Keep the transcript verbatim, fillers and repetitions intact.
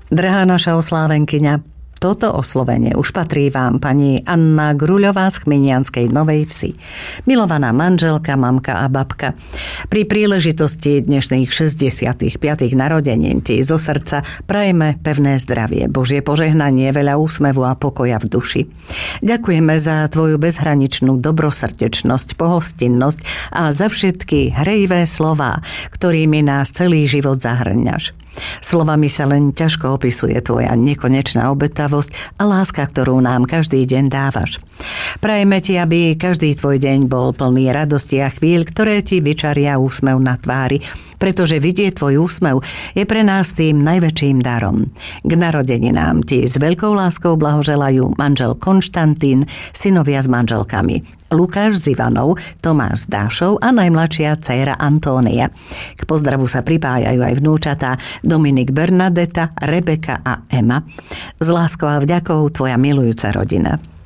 Drahá naša oslávenkyňa, toto oslovenie už patrí vám, pani Anna Gruľová z Chminianskej Novej Vsi. Milovaná manželka, mamka a babka, pri príležitosti dnešných šesťdesiatych piatych narodenín ti zo srdca prajeme pevné zdravie, Božie požehnanie, veľa úsmevu a pokoja v duši. Ďakujeme za tvoju bezhraničnú dobrosrdečnosť, pohostinnosť a za všetky hrejivé slová, ktorými nás celý život zahrňaš. Slovami sa len ťažko opisuje tvoja nekonečná obetavosť a láska, ktorú nám každý deň dávaš. Prajeme ti, aby každý tvoj deň bol plný radosti a chvíľ, ktoré ti vyčaria úsmev na tvári, pretože vidieť tvoj úsmev je pre nás tým najväčším darom. K narodeninám ti s veľkou láskou blahoželajú manžel Konštantín, synovia s manželkami Lukáš s Ivanou, Tomáš s Dášou a najmladšia dcéra Antónia. K pozdravu sa pripájajú aj vnúčatá Dominik, Bernadeta, Rebeka a Ema. S láskou a vďakou tvoja milujúca rodina.